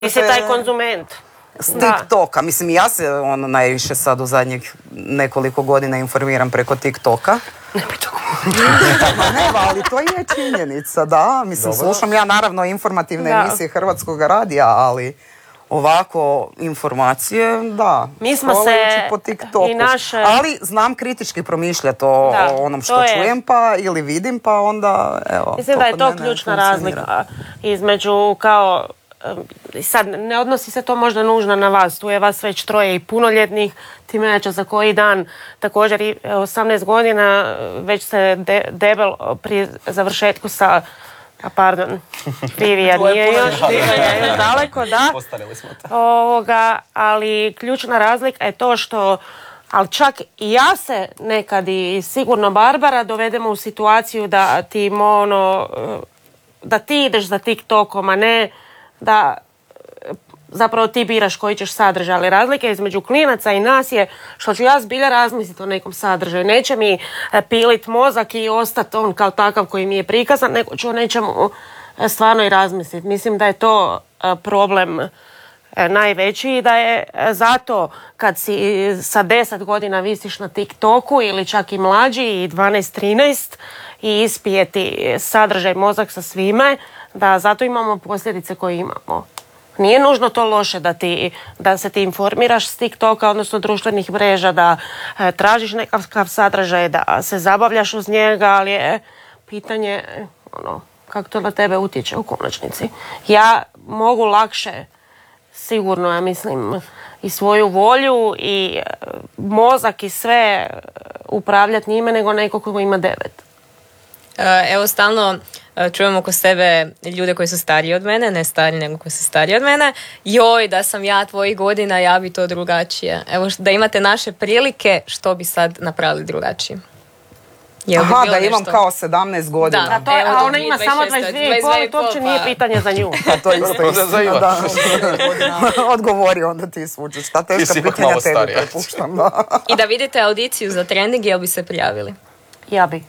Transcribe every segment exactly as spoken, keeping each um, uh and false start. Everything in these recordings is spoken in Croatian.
Ti si taj konzument. S TikToka. Mislim, ja se ono najviše sad u zadnjih nekoliko godina informiram preko TikToka. Ne bi to ne, ali to je činjenica, da. Mislim, Dobro. slušam ja naravno informativne da. emisije Hrvatskog radija, ali ovako informacije, da. Mi smo se po TikToku. I naše... Ali znam kritički promišljati o, da, o onom što čujem je. pa ili vidim, pa onda, evo. Mislim da je to ključna razlika između kao... Sad, ne odnosi se to možda nužno na vas, tu je vas već troje i punoljetnih, ti menača za koji dan, također i osamnaest godina, već se de, debel pri završetku sa, a pardon, Vivija nije još, Vivija je još daleko, da. Postavili smo to. Ovoga, ali ključna razlika je to što, ali čak i ja se nekad i sigurno Barbara dovedemo u situaciju da ti ono, da ti ideš za TikTokom, a ne da zapravo ti biraš koji ćeš sadržaj, ali razlika između klinaca i nas je što ću ja zbilja razmisliti o nekom sadržaju. Neće mi pilit mozak i ostati on kao takav koji mi je prikazan, nego ću o nečemu stvarno i razmisliti. Mislim da je to problem najveći i da je zato kad si sa deset godina visiš na TikToku ili čak i mlađi i dvanaest trinaest i ispijeti sadržaj mozak sa svime, da zato imamo posljedice koje imamo. Nije nužno to loše da, ti, da se ti informiraš s TikToka, odnosno društvenih mreža, da e, tražiš nekakav sadržaj, da se zabavljaš uz njega, ali je pitanje ono, kako to na tebe utječe u konačnici. Ja mogu lakše, sigurno, ja mislim, i svoju volju i e, mozak i sve upravljati njime nego neko ko ima devet. Evo, stalno čujem oko sebe ljude koji su stariji od mene, ne stariji nego koji su stariji od mene. Joj, da sam ja tvojih godina, ja bi to drugačije. Evo, da imate naše prilike, što bi sad napravili drugačije? Jel Aha, da imam nešto? Kao sedamnaest godina. Da, to je, a ona ima samo dvadeset dvije i pol, to uopće nije pitanje za nju. Pa to isto istina, da. Odgovori onda ti svučeš. Ta teška pitanja tebi prepuštam. Da. I da vidite audiciju za trending, jel bi se prijavili? Ja bi.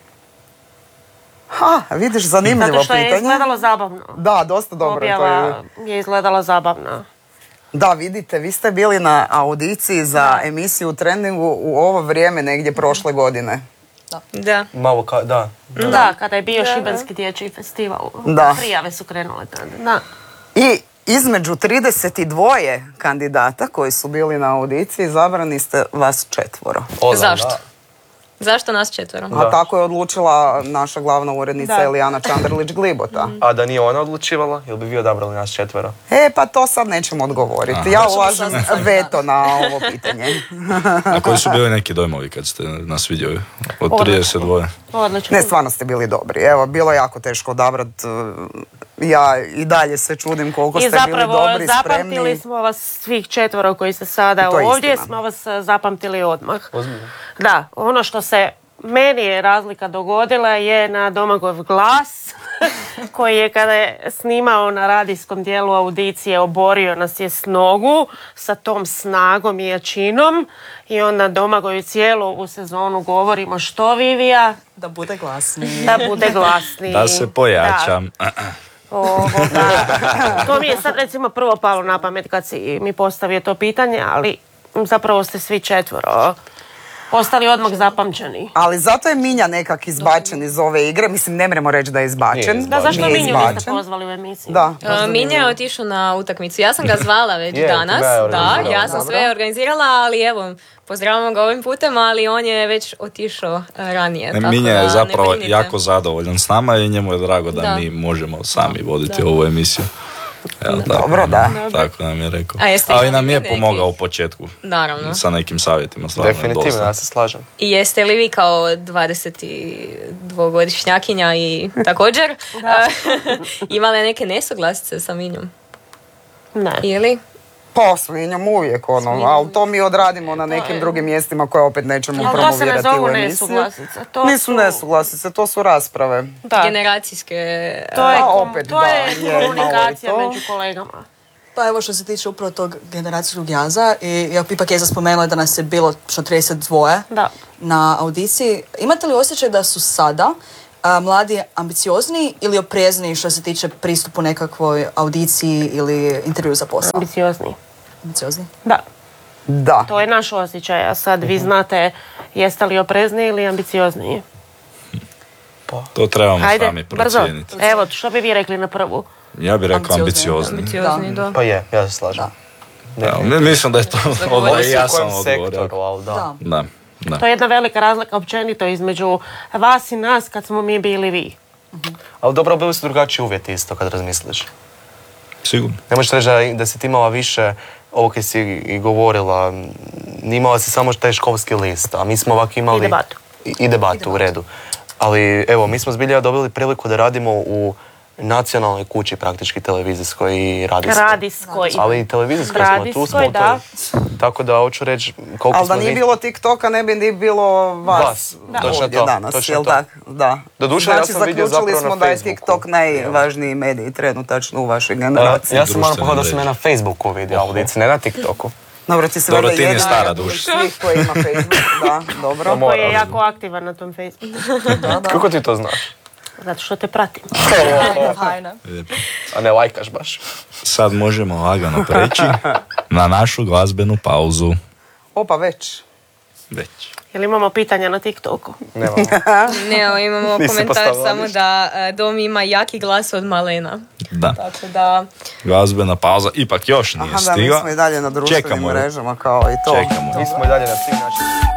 Ha, vidiš, zanimljivo pitanje. Zato što je pitanje. Izgledalo zabavno. Da, dosta dobro. Objava to je... je izgledala zabavno. Da, vidite, vi ste bili na audiciji za da. emisiju u Trendingu u ovo vrijeme negdje prošle godine. Da. Da. Malo ka, da. Da. da, kada je bio da, Šibenski dječji festival. Da. Prijave su krenule tada. Da. I između trideset dva kandidata koji su bili na audiciji izabrani ste vas četvoro. Ozam, Zašto? Da. Zašto nas četvero? A tako je odlučila naša glavna urednica da. Elijana Čandarlić-Glibota. Mm. A da nije ona odlučivala, ili bi vi odabrali nas četvero? E, pa to sad nećemo odgovoriti. Aha. Ja ulažem veto na ovo pitanje. A koji su bili neki dojmovi kad ste nas vidjeli? Od trideset dva. Odlično. Ne, stvarno ste bili dobri. Evo, bilo je jako teško odabrati. Ja i dalje se čudim koliko ste bili dobri, spremni. I zapravo zapamtili smo vas svih četvoro koji ste sada ovdje, istina. Smo vas zapamtili odmah. Ozbiljno. Da, ono što se meni je razlika dogodila je na Domagojov glas, koji je kada je snimao na radijskom dijelu audicije oborio nas je s nogu sa tom snagom i jačinom i onda Domagoju cijelu ovu sezonu govorimo što Vivija? Da bude glasniji. Da bude glasniji. Da se pojačam. Da. Ovoga. To mi je sad recimo prvo palo na pamet kad si mi postavio to pitanje, ali zapravo ste svi četvoro ostali odmah zapamćeni. Ali zato je Minja nekak izbačen iz ove igre. Mislim, ne mremo reći da je izbačen. Da, zašto Minju niste pozvali u emisiju? Da. Uh, Minja je otišao na utakmicu. Ja sam ga zvala već je, danas. Da, ja sam sve organizirala, ali evo, pozdravljamo ga ovim putem, ali on je već otišao ranije. Ne, Minja je zapravo jako zadovoljan s nama i njemu je drago da, da. mi možemo sami voditi da. ovu emisiju. Evo, tako, dobro, da. Tako nam je rekao. Ali nam je pomogao u početku. Naravno. Sa nekim savjetima. Stvarno, definitivno, dosta. Ja se slažem. I jeste li vi kao dvadesetdvogodišnjakinja i također imali neke nesuglasice sa Minjom? Ne. Ili? Pa, s Minjom uvijek, ono, ali to mi odradimo na nekim drugim mjestima koje opet nećemo ali promovirati u emisiju. Nesuglasice. To Nisu su... nesuglasice, to su rasprave. Da. Generacijske... To je, a, opet, to da, je komunikacija je, među kolegama. Pa evo što se tiče upravo tog generacijskog jaza, i ja ipak je spomenula da nas je bilo što trideset dva da. na audiciji. Imate li osjećaj da su sada a, mladi ambiciozni ili oprezni što se tiče pristupu nekakvoj audiciji ili intervju za posao? Ambiciozni. Ambiciozni? Da. Da. To je naš osjećaj, a sad vi znate jeste li oprezni ili ambiciozniji. To trebamo Ajde, sami brzo. procijeniti. Evo, što bi vi rekli na prvu? Ja bih rekao Ambiciozni. ambiciozni. Ambiciozni, da. Pa je, ja se slažem. Da, mi- mislim da je to ovo Ovisi ja u sam kojem odgovorio. sektoru, ali da. Da. Da, da. To je jedna velika razlika općenito između vas i nas kad smo mi bili vi. Ali dobro, bili su drugačiji uvjeti isto kad razmisliš. Sigurno. Ne možeš reći da, da si ti imala više, ovo kad si i govorila, m, imala si samo taj školski list, a mi smo ovako imali... I debatu. I, i debatu, u redu. Ali evo, mi smo zbilja dobili priliku da radimo u nacionalnoj kući praktički televizijskoj i radijskoj. Radijskoj. Ali i televizijskoj smo, tu Radijskoj, smo. da. To, tako da hoću reći koliko Ali da smo nije mi- bilo TikToka, ne bi ni bilo vas, Vas, da. Točno ovdje to, danas, točno jel to. tak? Da. Doduše, ja znači, sam vidio zaključili zapravo na smo da je Facebooku. TikTok najvažniji medij trenutačno u vašoj A, generaciji. ja sam moram društvene pohvaliti da sam mreže. ja na Facebooku vidio audici, ne na TikToku. Dobro, ti si Dobro, valjda ti nije jedna stara od duša. svih koji ima Facebook, da, dobro. Koji je jako aktivan na tom Facebooku. Da, da. Kako ti to znaš? Zato što te pratim. Hajna. A ne lajkaš baš. Sad možemo lagano preći na našu glazbenu pauzu. Opa, već. Već. Jel imamo pitanja na TikToku? Nema. Ne, evo, imamo Nisi komentar postavila samo ništa. da e, Dom ima jaki glas od malena. Da. Tako da... Glazbena pauza ipak još nije Aha, da, mi stigla. smo i dalje na društvenim Čekamo. mrežama kao i to. Čekamo. Mi smo i dalje na svim našim...